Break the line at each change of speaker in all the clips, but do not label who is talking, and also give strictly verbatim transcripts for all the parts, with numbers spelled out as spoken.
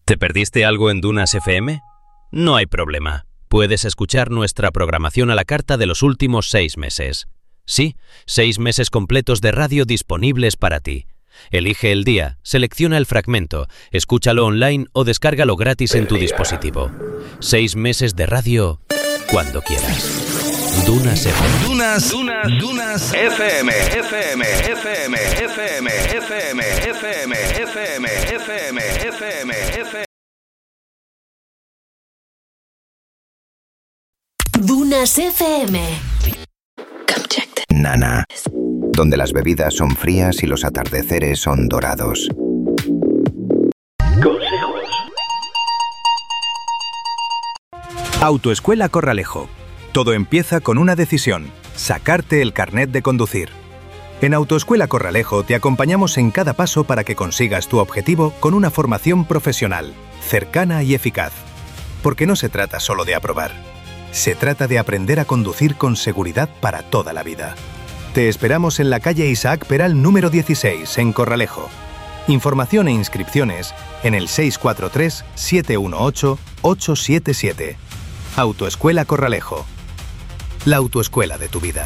¿Te perdiste algo en Dunas F M? No hay problema. Puedes escuchar nuestra programación a la carta de los últimos seis meses. Sí, seis meses completos de radio disponibles para ti. Elige el día, selecciona el fragmento, escúchalo online o descárgalo gratis en tu dispositivo. Seis meses de radio cuando quieras. Dunas F M.
Dunas, Dunas, Dunas F M, F M, F M, F M, F M, F M, F M, F M, F M, F M.
Dunas F M.
Nana, donde las bebidas son frías y los atardeceres son dorados.
Consejos.
Autoescuela Corralejo. Todo empieza con una decisión: sacarte el carnet de conducir. En Autoescuela Corralejo te acompañamos en cada paso para que consigas tu objetivo con una formación profesional, cercana y eficaz. Porque no se trata solo de aprobar. Se trata de aprender a conducir con seguridad para toda la vida. Te esperamos en la calle Isaac Peral número dieciséis, en Corralejo. Información e inscripciones en el seis cuatro tres, siete uno ocho, ocho siete siete. Autoescuela Corralejo. La autoescuela de tu vida.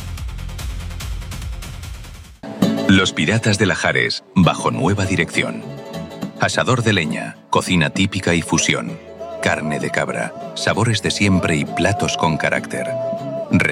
Los Piratas de Lajares, bajo nueva dirección. Asador de leña, cocina típica y fusión. Carne de cabra, sabores de siempre y platos con carácter.